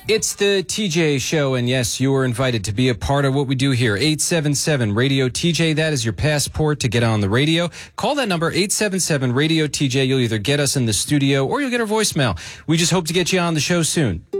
It's the TJ Show, and yes, you are invited to be a part of what we do here. 877-RADIO-TJ, that is your passport to get on the radio. Call that number, 877-RADIO-TJ. You'll either get us in the studio or you'll get our voicemail. We just hope to get you on the show soon.